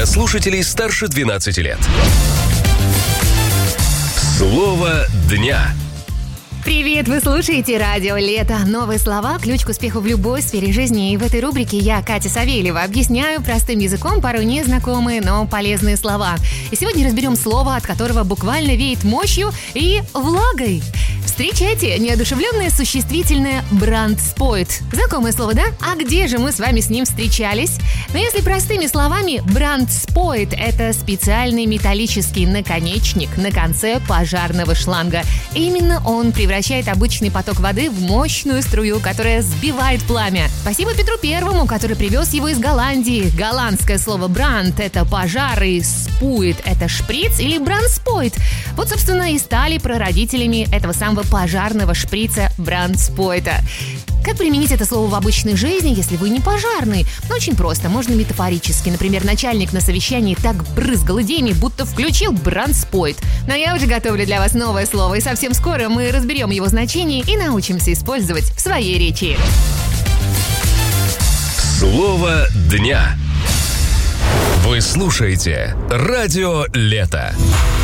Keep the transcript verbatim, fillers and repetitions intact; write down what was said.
слушателей старше двенадцати лет. Слово дня. Привет, вы слушаете Радио Лето. Новые слова – ключ к успеху в любой сфере жизни. И в этой рубрике я, Катя Савельева, объясняю простым языком порой незнакомые, но полезные слова. И сегодня разберем слово, от которого буквально веет мощью и влагой. Встречайте неодушевленное существительное «брандспойт». Знакомое слово, да? А где же мы с вами с ним встречались? Но если простыми словами, брандспойт – это специальный металлический наконечник на конце пожарного шланга. Именно он превращает обычный поток воды в мощную струю, которая сбивает пламя. Спасибо Петру Первому, который привез его из Голландии. Голландское слово «бранд» – это пожар, и «спует» – это шприц или брандспойт. Вот, собственно, и стали прародителями этого самого пожарного шприца брандспойта. Как применить это слово в обычной жизни, если вы не пожарный? Ну, очень просто, можно метафорически. Например, начальник на совещании так брызгал идеями, будто включил брандспойт. Но я уже готовлю для вас новое слово, и совсем скоро мы разберем его значение и научимся использовать в своей речи. Слово дня. Вы слушаете Радио Лето.